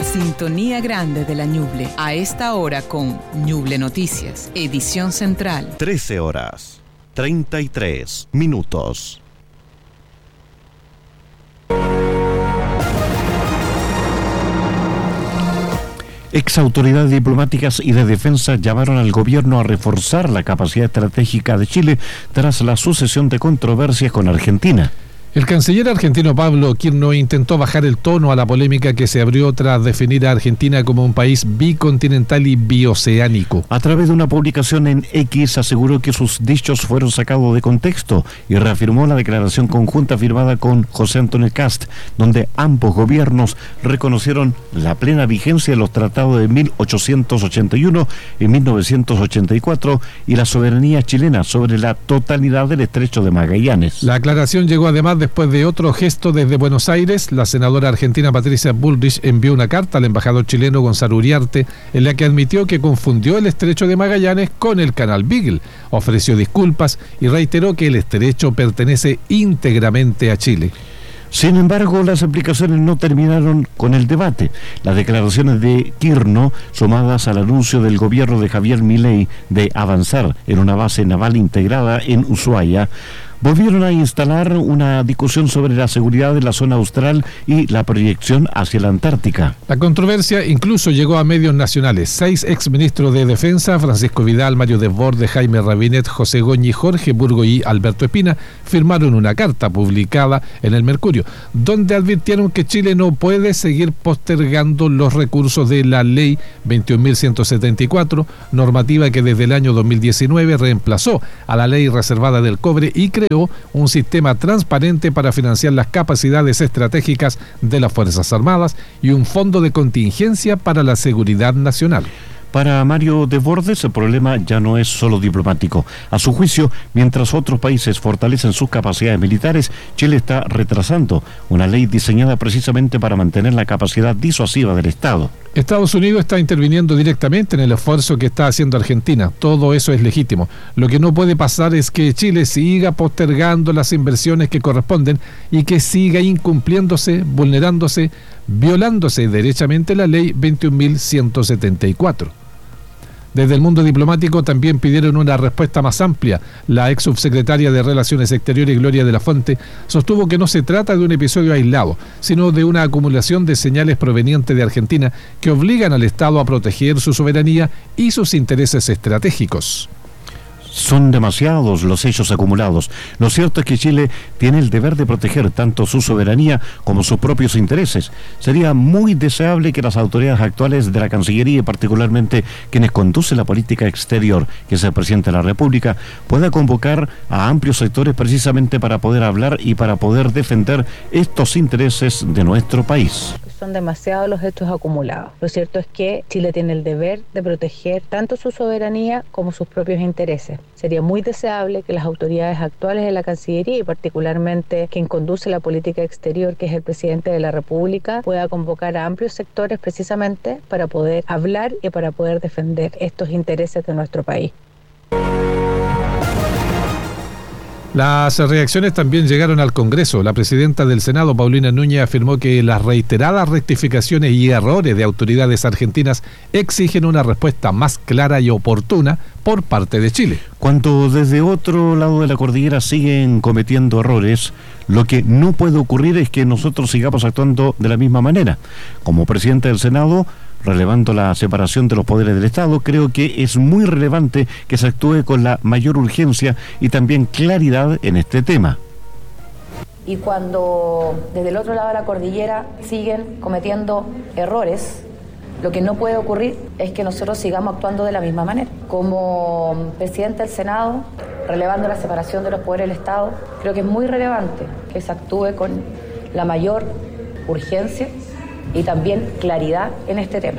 la sintonía grande de la Ñuble. A esta hora con Ñuble Noticias, edición central. 13 horas, 33 minutos. Exautoridades diplomáticas y de defensa llamaron al gobierno a reforzar la capacidad estratégica de Chile tras la sucesión de controversias con Argentina. El canciller argentino Pablo Quirno intentó bajar el tono a la polémica que se abrió tras definir a Argentina como un país bicontinental y bioceánico. A través de una publicación en X aseguró que sus dichos fueron sacados de contexto y reafirmó la declaración conjunta firmada con José Antonio Kast, donde ambos gobiernos reconocieron la plena vigencia de los tratados de 1881 y 1984 y la soberanía chilena sobre la totalidad del estrecho de Magallanes. La aclaración llegó además después de otro gesto desde Buenos Aires. La senadora argentina Patricia Bullrich envió una carta al embajador chileno Gonzalo Uriarte en la que admitió que confundió el estrecho de Magallanes con el canal Beagle, ofreció disculpas y reiteró que el estrecho pertenece íntegramente a Chile. Sin embargo, las explicaciones no terminaron con el debate. Las declaraciones de Quirno, sumadas al anuncio del gobierno de Javier Milei de avanzar en una base naval integrada en Ushuaia, volvieron a instalar una discusión sobre la seguridad de la zona austral y la proyección hacia la Antártica. La controversia incluso llegó a medios nacionales. 6 exministros de Defensa, Francisco Vidal, Mario Desbordes, Jaime Rabinet, José Goñi, Jorge Burgo y Alberto Espina, firmaron una carta publicada en el Mercurio, donde advirtieron que Chile no puede seguir postergando los recursos de la Ley 21.174, normativa que desde el año 2019 reemplazó a la Ley Reservada del Cobre y creó un sistema transparente para financiar las capacidades estratégicas de las Fuerzas Armadas y un fondo de contingencia para la seguridad nacional. Para Mario Desbordes, el problema ya no es solo diplomático. A su juicio, mientras otros países fortalecen sus capacidades militares, Chile está retrasando una ley diseñada precisamente para mantener la capacidad disuasiva del Estado. Estados Unidos está interviniendo directamente en el esfuerzo que está haciendo Argentina. Todo eso es legítimo. Lo que no puede pasar es que Chile siga postergando las inversiones que corresponden y que siga incumpliéndose, vulnerándose, violándose derechamente la ley 21.174. Desde el mundo diplomático también pidieron una respuesta más amplia. La ex subsecretaria de Relaciones Exteriores, Gloria de la Fuente, sostuvo que no se trata de un episodio aislado, sino de una acumulación de señales provenientes de Argentina que obligan al Estado a proteger su soberanía y sus intereses estratégicos. Son demasiados los hechos acumulados. Lo cierto es que Chile tiene el deber de proteger tanto su soberanía como sus propios intereses. Sería muy deseable que las autoridades actuales de la Cancillería y particularmente quienes conducen la política exterior, que es el presidente de la República, pueda convocar a amplios sectores precisamente para poder hablar y para poder defender estos intereses de nuestro país. Son demasiados los hechos acumulados. Lo cierto es que Chile tiene el deber de proteger tanto su soberanía como sus propios intereses. Sería muy deseable que las autoridades actuales de la Cancillería y particularmente quien conduce la política exterior, que es el presidente de la República, pueda convocar a amplios sectores precisamente para poder hablar y para poder defender estos intereses de nuestro país. Las reacciones también llegaron al Congreso. La presidenta del Senado, Paulina Núñez, afirmó que las reiteradas rectificaciones y errores de autoridades argentinas exigen una respuesta más clara y oportuna por parte de Chile. Cuando desde otro lado de la cordillera siguen cometiendo errores, lo que no puede ocurrir es que nosotros sigamos actuando de la misma manera. Como presidente del Senado, relevando la separación de los poderes del Estado, creo que es muy relevante que se actúe con la mayor urgencia y también claridad en este tema. Y cuando desde el otro lado de la cordillera siguen cometiendo errores, lo que no puede ocurrir es que nosotros sigamos actuando de la misma manera. Como presidente del Senado, relevando la separación de los poderes del Estado, creo que es muy relevante que se actúe con la mayor urgencia y también claridad en este tema.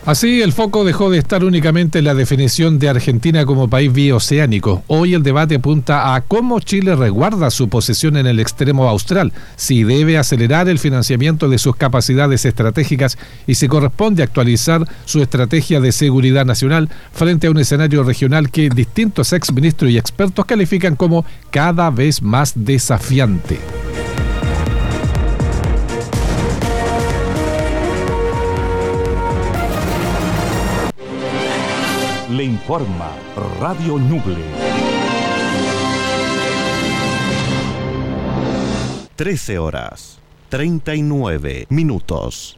Así, el foco dejó de estar únicamente en la definición de Argentina como país bioceánico. Hoy el debate apunta a cómo Chile resguarda su posición en el extremo austral, si debe acelerar el financiamiento de sus capacidades estratégicas y si corresponde actualizar su estrategia de seguridad nacional frente a un escenario regional que distintos exministros y expertos califican como cada vez más desafiante. Le informa Radio Ñuble. 13 horas, 39 minutos.